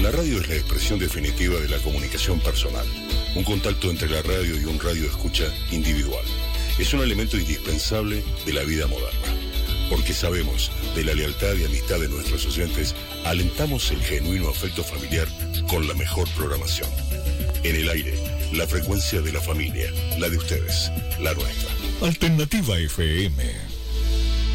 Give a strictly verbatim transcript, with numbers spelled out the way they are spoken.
La radio es la expresión definitiva de la comunicación personal, un contacto entre la radio y un radio escucha individual. Es un elemento indispensable de la vida moderna, porque sabemos de la lealtad y amistad de nuestros oyentes, alentamos el genuino afecto familiar con la mejor programación. En el aire, la frecuencia de la familia, la de ustedes, la nuestra. Alternativa F M.